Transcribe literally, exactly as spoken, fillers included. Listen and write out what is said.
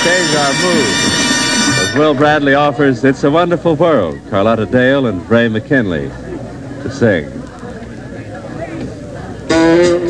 change our mood as Will Bradley offers It's a Wonderful World, Carlotta Dale and Ray McKinley to sing.